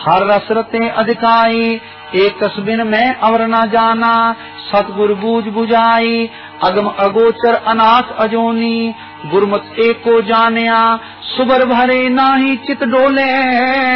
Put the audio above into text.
हर रसरते अधिकाई, एक तस्बिन में अवर न जाना। सतगुरु बूझ बुझाई, अगम अगोचर अनाथ अजोनी। गुरमत एको जानिया, सुबर भरे नाही चित डोले।